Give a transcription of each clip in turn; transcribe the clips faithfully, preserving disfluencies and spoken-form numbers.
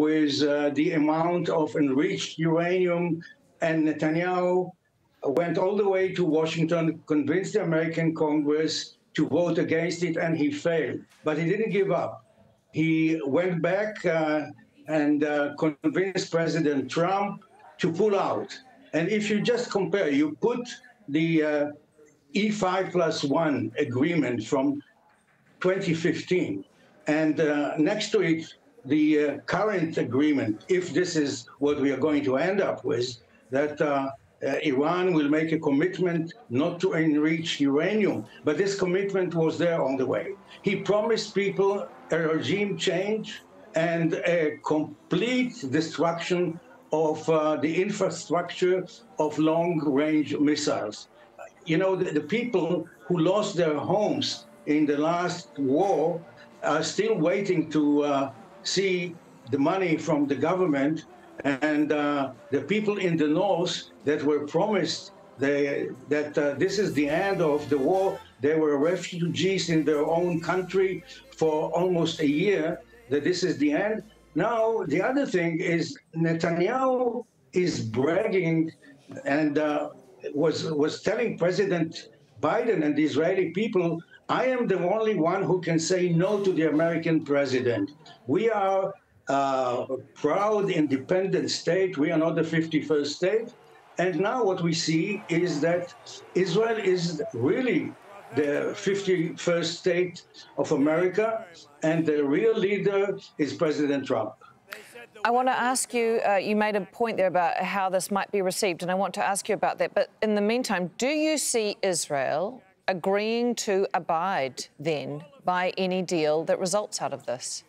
with uh, the amount of enriched uranium, and Netanyahu went all the way to Washington, convinced the American Congress to vote against it, and he failed. But he didn't give up. He went back uh, and uh, convinced President Trump to pull out. And if you just compare, you put the uh, E five plus one agreement from twenty fifteen, and uh, next to it, the uh, current agreement, if this is what we are going to end up with, that uh, uh, Iran will make a commitment not to enrich uranium, but this commitment was there on the way. He promised people a regime change and a complete destruction of uh, the infrastructure of long-range missiles. You know, the, the people who lost their homes in the last war are still waiting to uh, see the money from the government, and uh, the people in the north that were promised they, that uh, this is the end of the war. They were refugees in their own country for almost a year, that this is the end. Now, the other thing is Netanyahu is bragging and uh, was, was telling President Biden and the Israeli people, I am the only one who can say no to the American president. We are a proud, independent state. We are not the fifty-first state. And now what we see is that Israel is really the fifty-first state of America, and the real leader is President Trump. I want to ask you, uh, you made a point there about how this might be received, and I want to ask you about that. But in the meantime, do you see Israel agreeing to abide then by any deal that results out of this?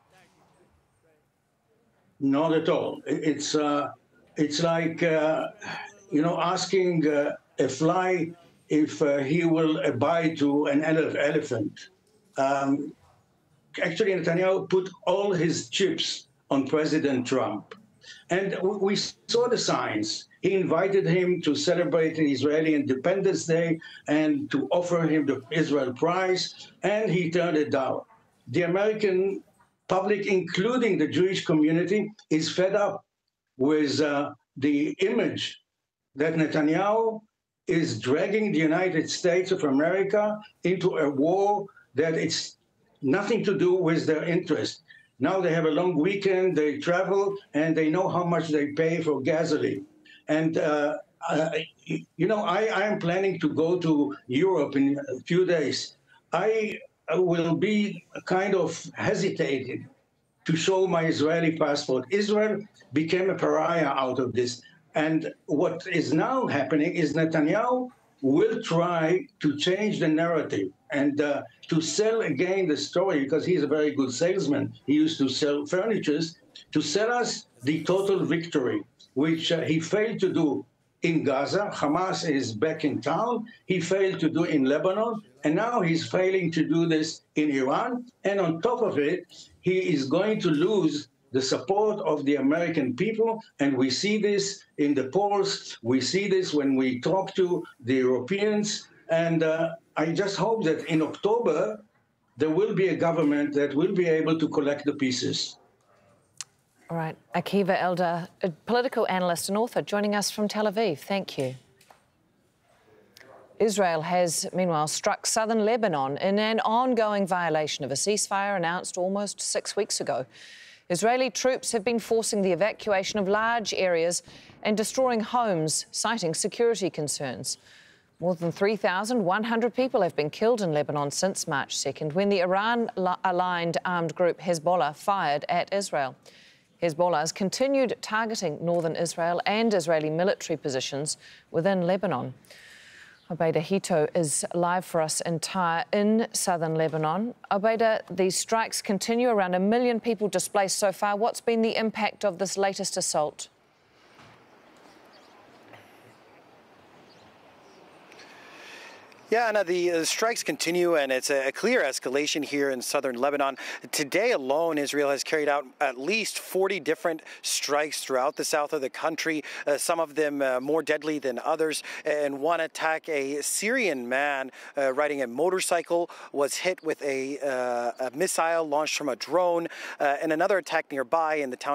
Not at all. It's uh, it's like uh, you know, asking uh, a fly if uh, he will abide to an ele elephant. Um, actually, Netanyahu put all his chips on President Trump, and we saw the signs. He invited him to celebrate the Israeli Independence Day and to offer him the Israel Prize, and he turned it down. The American public, including the Jewish community, is fed up with uh, the image that Netanyahu is dragging the United States of America into a war that it's nothing to do with their interest. Now they have a long weekend, they travel, and they know how much they pay for gasoline. And, uh, uh, you know, I, I am planning to go to Europe in a few days. I will be kind of hesitated to show my Israeli passport. Israel became a pariah out of this. And what is now happening is Netanyahu will try to change the narrative and uh, to sell again the story, because he's a very good salesman. He used to sell furnitures, to sell us the total victory, which uh, he failed to do in Gaza. Hamas is back in town. He failed to do in Lebanon, and now he's failing to do this in Iran. And on top of it, he is going to lose the support of the American people, and we see this in the polls. We see this when we talk to the Europeans, and uh, I just hope that in October there will be a government that will be able to collect the pieces. All right, Akiva Eldar, a political analyst and author, joining us from Tel Aviv. Thank you. Israel has, meanwhile, struck southern Lebanon in an ongoing violation of a ceasefire announced almost six weeks ago. Israeli troops have been forcing the evacuation of large areas and destroying homes, citing security concerns. More than three thousand one hundred people have been killed in Lebanon since March second, when the Iran-aligned armed group Hezbollah fired at Israel. Hezbollah has continued targeting northern Israel and Israeli military positions within Lebanon. Obaida Hito is live for us in Tyre in southern Lebanon. Obaida, these strikes continue, around a million people displaced so far. What's been the impact of this latest assault? Yeah, Anna, the uh, strikes continue, and it's a, a clear escalation here in southern Lebanon. Today alone, Israel has carried out at least forty different strikes throughout the south of the country, uh, some of them uh, more deadly than others. And one attack, a Syrian man uh, riding a motorcycle was hit with a, uh, a missile launched from a drone, uh, and another attack nearby in the town